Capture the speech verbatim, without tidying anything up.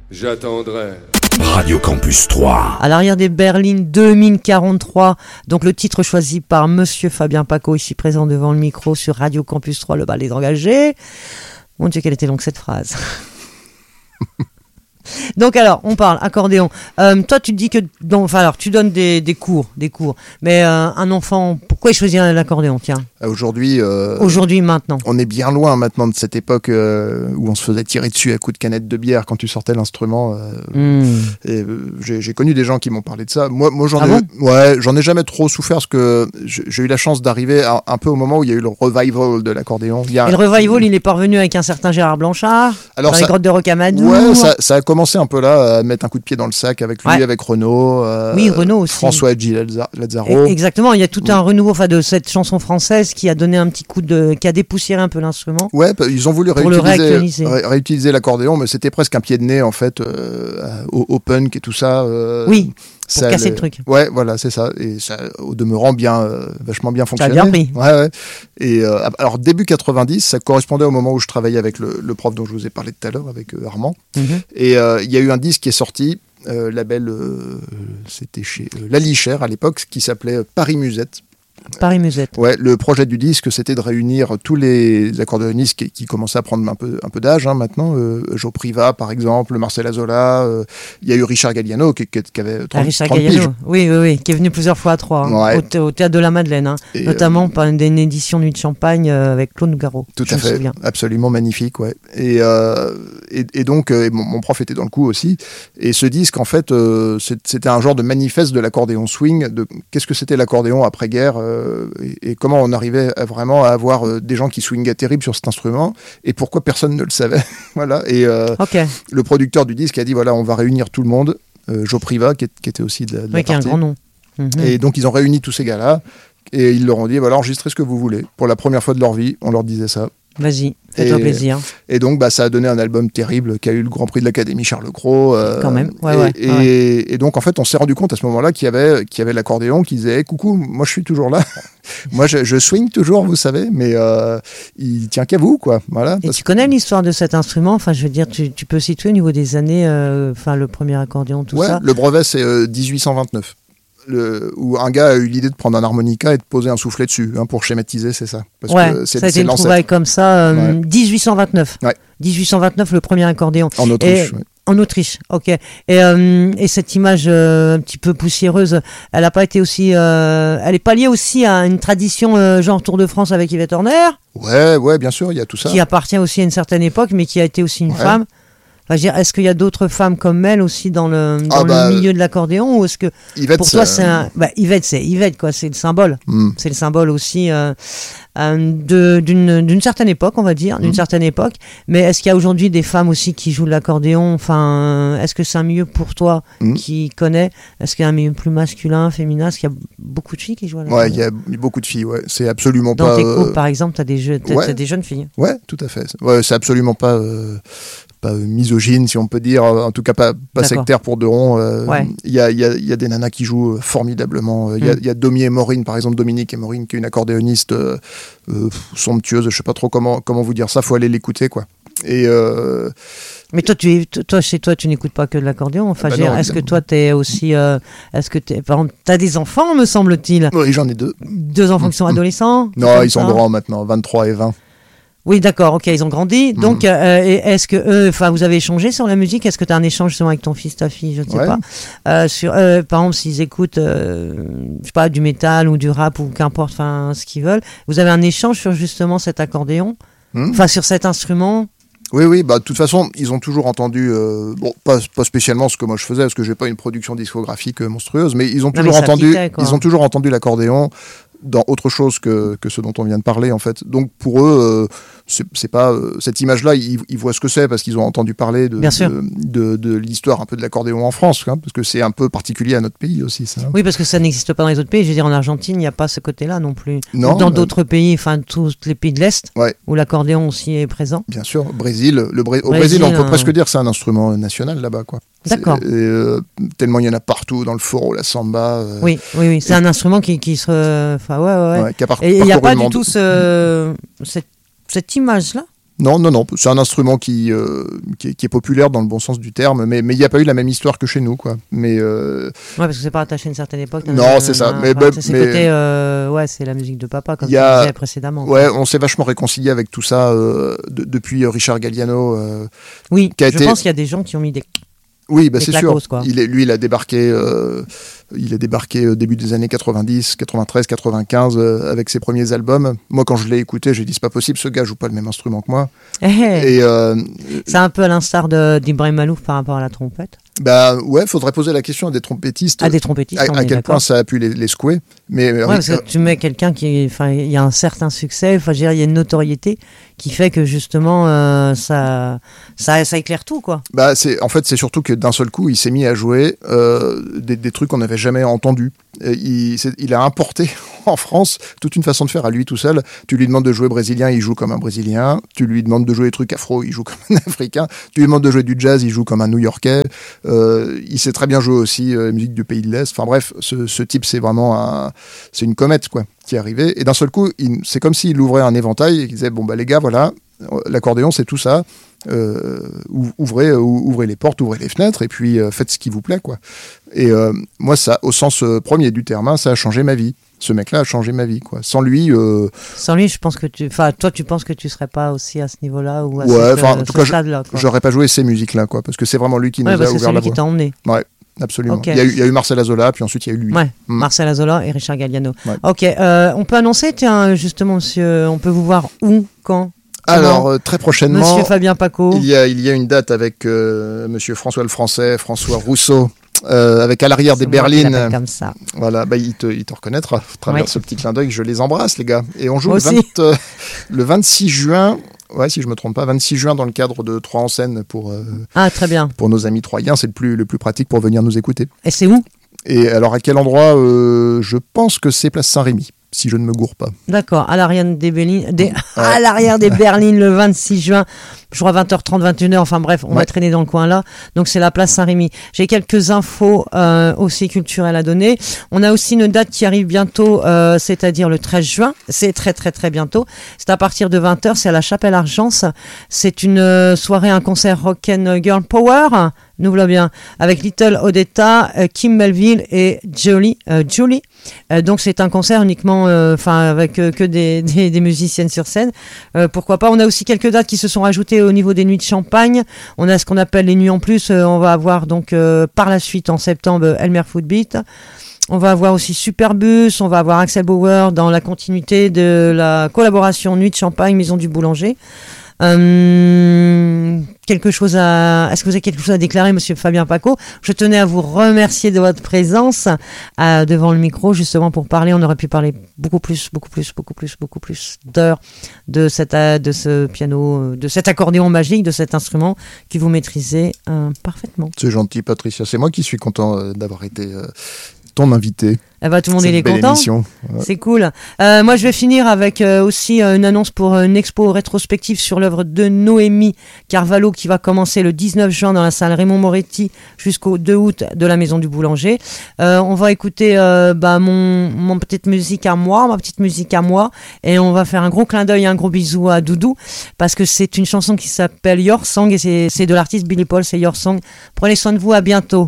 J'attendrai. Radio Campus trois. À l'arrière des berlines deux mille quarante-trois, donc le titre choisi par Monsieur Fabien Paco, ici présent devant le micro sur Radio Campus trois, le bal des engagés. Mon Dieu, quelle était longue cette phrase. Donc alors, on parle accordéon. Euh, toi, tu te dis que, donc, enfin alors, tu donnes des, des cours, des cours. Mais euh, un enfant, pourquoi il choisit l'accordéon, tiens? Aujourd'hui, euh, Aujourd'hui, maintenant. On est bien loin maintenant de cette époque euh, où on se faisait tirer dessus à coups de canette de bière quand tu sortais l'instrument. Euh, mmh. et, euh, j'ai, j'ai connu des gens qui m'ont parlé de ça. Moi, moi j'en ah ai, bon ouais, j'en ai jamais trop souffert parce que j'ai eu la chance d'arriver à, un peu au moment où il y a eu le revival de l'accordéon. Il y a... Et le revival, il est parvenu avec un certain Gérard Blanchard, Alors dans ça... les grottes de Rocamadour. Ouais, ça, ça a commencé un peu là, à mettre un coup de pied dans le sac avec lui, ouais. avec Renaud. Euh, oui, Renaud aussi. François Edgy Lazzaro. Exactement, il y a tout un renouveau enfin, de cette chanson française qui a donné un petit coup de, qui a dépoussiéré un peu l'instrument. Ouais, ils ont voulu réutiliser, ré- réutiliser l'accordéon, mais c'était presque un pied de nez en fait euh, au, au punk et tout ça. Euh, oui. Pour ça, casser le... le truc. Ouais, voilà, c'est ça. Et ça, au demeurant, bien, euh, vachement bien fonctionné. Ça a bien pris. Ouais, ouais. Et euh, alors, début quatre-vingt-dix, ça correspondait au moment où je travaillais avec le, le prof dont je vous ai parlé tout à l'heure, avec euh, Armand. Mm-hmm. Et il euh, y a eu un disque qui est sorti, euh, label, euh, c'était chez euh, La Lichère à l'époque, qui s'appelait Paris Musette. Paris Musette. Ouais, le projet du disque, c'était de réunir tous les accordéonistes qui, qui commençaient à prendre un peu, un peu d'âge hein, maintenant. Euh, Joe Priva, par exemple, Marcel Azola. Il euh, y a eu Richard Galliano qui, qui, qui avait trente, ah, Richard trente Galliano, piges. Oui, oui, oui, qui est venu plusieurs fois à Troyes, hein, ouais. au, au Théâtre de la Madeleine, hein, notamment euh, par une, une édition Nuit de Champagne euh, avec Claude Nougaro. Tout à fait, absolument magnifique, ouais. Et, euh, et, et donc, euh, mon, mon prof était dans le coup aussi. Et ce disque, en fait, euh, c'était un genre de manifeste de l'accordéon swing, de qu'est-ce que c'était l'accordéon après-guerre euh, et, et comment on arrivait à vraiment à avoir euh, des gens qui swingaient terrible sur cet instrument et pourquoi personne ne le savait. Voilà. Et euh, okay. le producteur du disque a dit voilà, on va réunir tout le monde. Euh, Joe Priva, qui, est, qui était aussi de la, de oui, la qui a un grand nom. Mm-hmm. Et donc, ils ont réuni tous ces gars-là et ils leur ont dit voilà, enregistrez ce que vous voulez. Pour la première fois de leur vie, on leur disait ça. Vas-y, fais-toi et, plaisir. Et donc, bah, ça a donné un album terrible qui a eu le Grand Prix de l'Académie Charles Cros. Euh, Quand même, ouais, et, ouais, et, ouais. et donc, en fait, on s'est rendu compte à ce moment-là qu'il y avait, qu'il y avait l'accordéon qui disait hey, « Coucou, moi je suis toujours là. Moi je, je swing toujours, vous savez, mais euh, il tient qu'à vous, quoi. » Voilà, et tu connais l'histoire de cet instrument? Enfin, je veux dire, tu, tu peux situer au niveau des années, euh, enfin, le premier accordéon, tout ouais, ça. Le brevet, c'est euh, dix-huit cent vingt-neuf. Le, où un gars a eu l'idée de prendre un harmonica et de poser un soufflet dessus, hein, pour schématiser, c'est ça. Parce ouais, que c'est, ça a été c'est une l'ancêtre. trouvaille comme ça, euh, ouais. dix-huit cent vingt-neuf. Ouais. dix-huit cent vingt-neuf, le premier accordéon. En Autriche, et, ouais. En Autriche, ok. Et, euh, et cette image euh, un petit peu poussiéreuse, elle n'a pas été aussi... Euh, elle n'est pas liée aussi à une tradition euh, genre Tour de France avec Yvette Horner? Ouais, ouais, bien sûr, il y a tout ça. Qui appartient aussi à une certaine époque, mais qui a été aussi une ouais. femme. Enfin, je veux dire, est-ce qu'il y a d'autres femmes comme elle aussi dans le, dans ah bah, le milieu de l'accordéon ou est-ce que Yvette, pour toi c'est un bah, Yvette c'est Yvette quoi, c'est le symbole, mm. c'est le symbole aussi euh, euh, de, d'une, d'une certaine époque on va dire, d'une mm. certaine époque. Mais est-ce qu'il y a aujourd'hui des femmes aussi qui jouent de l'accordéon? Enfin, est-ce que c'est un milieu pour toi mm. qui connais? Est-ce qu'il y a un milieu plus masculin, féminin? Est-ce qu'il y a beaucoup de filles qui jouent à l'accordéon? Ouais, il y a beaucoup de filles. Ouais, c'est absolument dans pas. Dans tes cours euh... par exemple, t'as des jeux, t'as, ouais. t'as des jeunes filles. Ouais, tout à fait. Ouais, c'est absolument pas. Euh... pas misogyne si on peut dire, en tout cas pas, pas sectaire pour de rond. Il euh, ouais. y, a, y, a, y a des nanas qui jouent formidablement. Il mm. y, y a Domi et Maureen, par exemple, Dominique et Maureen, qui est une accordéoniste euh, euh, somptueuse, je sais pas trop comment, comment vous dire ça, faut aller l'écouter, quoi. Et euh... Mais toi, tu es, toi, chez toi, tu n'écoutes pas que de l'accordéon. Enfin, bah non, est-ce évidemment. que toi, t'es aussi, euh, est-ce que t'es, par exemple, t'as des enfants, me semble-t-il? Oui, j'en ai deux. Deux enfants mmh. qui sont adolescents? Non, ils sont ça. grands maintenant, vingt-trois et vingt. Oui, d'accord, ok, ils ont grandi. Mmh. Donc, euh, est-ce que eux, enfin, vous avez échangé sur la musique? Est-ce que tu as un échange justement avec ton fils, ta fille, je ne sais ouais. pas, euh, sur, euh, par exemple, s'ils écoutent, euh, je sais pas, du métal ou du rap ou qu'importe, enfin, ce qu'ils veulent. Vous avez un échange sur justement cet accordéon, enfin, mmh. sur cet instrument? Oui, oui, bah de toute façon, ils ont toujours entendu, euh, bon, pas, pas spécialement ce que moi je faisais, parce que j'ai pas une production discographique monstrueuse, mais ils ont toujours non, entendu, piquait, ils ont toujours entendu l'accordéon dans autre chose que, que ce dont on vient de parler, en fait. Donc, pour eux, euh, c'est, c'est pas, euh, cette image-là, ils, ils voient ce que c'est parce qu'ils ont entendu parler de, de, de, de l'histoire un peu de l'accordéon en France, hein, parce que c'est un peu particulier à notre pays aussi, ça. Oui, parce que ça n'existe pas dans les autres pays. Je veux dire, en Argentine, il n'y a pas ce côté-là non plus. Non. Ou dans d'autres euh... pays, enfin, tous les pays de l'Est, ouais. où l'accordéon aussi est présent. Bien sûr. Brésil, le Bré... Au Brésil, Brésil on peut euh... presque dire que c'est un instrument national là-bas, quoi. D'accord. Euh, tellement il y en a partout, dans le foro, la samba. Euh... Oui, oui, oui. C'est et... un instrument qui, qui se. Enfin, ouais, ouais. ouais qui a par... Et il n'y a pas du tout ce... cette, cette image-là Non, non, non. C'est un instrument qui, euh, qui, est, qui est populaire dans le bon sens du terme, mais mais il n'y a pas eu la même histoire que chez nous, quoi. Mais euh... ouais, parce que c'est pas attaché à une certaine époque. Non, un, c'est ça. Un, mais enfin, bah, c'est mais... côté, euh, ouais, c'est la musique de papa, comme tu a... disais précédemment. Ouais, on s'est vachement réconcilié avec tout ça euh, de, depuis Richard Galliano. Euh, oui, qui a je été... pense qu'il y a des gens qui ont mis des. Oui, bah, c'est sûr. Quoi. Il est, lui, il a débarqué, euh, il a débarqué au début des années quatre-vingt-dix, quatre-vingt-treize, quatre-vingt-quinze euh, avec ses premiers albums. Moi, quand je l'ai écouté, j'ai dit c'est pas possible, ce gars joue pas le même instrument que moi. Hey. Et euh, c'est un peu à l'instar de, d'Ibrahim Malouf par rapport à la trompette. Bah ouais, faudrait poser la question à des trompettistes. À des trompettistes. À, à quel point ça a pu les, les secouer. Mais ouais, parce que tu mets quelqu'un qui, enfin, il y a un certain succès, enfin, je dirais, il y a une notoriété qui fait que justement, euh, ça, ça, ça éclaire tout, quoi. Bah c'est, en fait, c'est surtout que d'un seul coup, il s'est mis à jouer euh, des, des trucs qu'on n'avait jamais entendus. Il, il a importé en France toute une façon de faire à lui tout seul. Tu lui demandes de jouer brésilien, il joue comme un brésilien. Tu lui demandes de jouer des trucs afro, il joue comme un africain. Tu lui demandes de jouer du jazz, il joue comme un new-yorkais. Euh, il sait très bien jouer aussi euh, musique du pays de l'Est. Enfin bref, ce, ce type, c'est vraiment un, c'est une comète, quoi, qui est arrivée. Et d'un seul coup, il, c'est comme s'il ouvrait un éventail et qu'il disait bon bah les gars, voilà, l'accordéon c'est tout ça. Euh, ouvrez, euh, ouvrez les portes, ouvrez les fenêtres et puis euh, faites ce qui vous plaît, quoi. Et euh, moi, ça, au sens euh, premier du terme, ça a changé ma vie. Ce mec-là a changé ma vie, quoi. Sans lui, euh... sans lui, je pense que tu, enfin, toi, tu penses que tu serais pas aussi à ce niveau-là ou à ouais, cette, en tout ce cas, stade-là, quoi. J'aurais pas joué ces musiques-là, quoi, parce que c'est vraiment lui qui nous ouais, a ouvert la voie. c'est celui qui t'a emmené. Ouais. Absolument. Okay. Il, y a eu, il y a eu Marcel Azola, puis ensuite il y a eu lui. Ouais, mm. Marcel Azola et Richard Galliano. Ouais. Ok, euh, on peut annoncer, tiens, justement, monsieur, on peut vous voir où, quand? Alors, euh, très prochainement, Monsieur Fabien Paco. Il y a, il y a une date avec euh, Monsieur François le Français, François Rousseau, euh, avec À l'arrière des berlines. Comme ça. Voilà, bah, il, te, il te reconnaîtra à travers oui. ce petit clin d'œil. Je les embrasse, les gars. Et on joue Moi le, vingt, euh, le vingt-six juin. Ouais, si je me trompe pas, vingt-six juin dans le cadre de Troyes en scène pour, euh, ah, très bien. pour nos amis troyens. C'est le plus, le plus pratique pour venir nous écouter. Et c'est où? Et alors, à quel endroit euh, je pense que c'est place Saint-Rémy, si je ne me gourre pas. D'accord, à l'arrière des Berlines, des... Ouais. à l'arrière des Berlines le vingt-six juin, je crois vingt heures trente, vingt et une heures, enfin bref, on ouais. va traîner dans le coin là. Donc c'est la place Saint-Rémy. J'ai quelques infos euh, aussi culturelles à donner. On a aussi une date qui arrive bientôt, euh, c'est-à-dire le treize juin. C'est très très très bientôt. C'est à partir de vingt heures, c'est à la Chapelle Argence. C'est une euh, soirée, un concert rock and girl power. Nous voilà bien, avec Little Odetta, euh, Kim Melville et Jolie. Euh, Julie. Euh, donc c'est un concert uniquement, enfin euh, avec euh, que des, des, des musiciennes sur scène. Euh, pourquoi pas. On a aussi quelques dates qui se sont rajoutées au niveau des nuits de Champagne. On a ce qu'on appelle les nuits en plus. Euh, on va avoir donc euh, par la suite en septembre Elmer Footbeat. On va avoir aussi Superbus, on va avoir Axel Bauer dans la continuité de la collaboration Nuit de Champagne, Maison du Boulanger. Euh, quelque chose à... Est-ce que vous avez quelque chose à déclarer, monsieur Fabien Paco? Je tenais à vous remercier de votre présence euh, devant le micro, justement pour parler. On aurait pu parler beaucoup plus, beaucoup plus, beaucoup plus, beaucoup plus d'heures de, cette, de ce piano, de cet accordéon magique, de cet instrument que vous maîtrisez euh, parfaitement. C'est gentil, Patricia. C'est moi qui suis content euh, d'avoir été euh, ton invité. Eh ben, tout le monde est content. Émission. Ouais. C'est cool. Euh, moi, je vais finir avec euh, aussi euh, une annonce pour une expo rétrospective sur l'œuvre de Noémie Carvalho qui va commencer le dix-neuf juin dans la salle Raymond Moretti jusqu'au deux août de la Maison du Boulanger. Euh, on va écouter euh, bah, mon, mon petite musique à moi, ma petite musique à moi, et on va faire un gros clin d'œil, un gros bisou à Doudou parce que c'est une chanson qui s'appelle Your Song et c'est, c'est de l'artiste Billy Paul, c'est Your Song. Prenez soin de vous, à bientôt.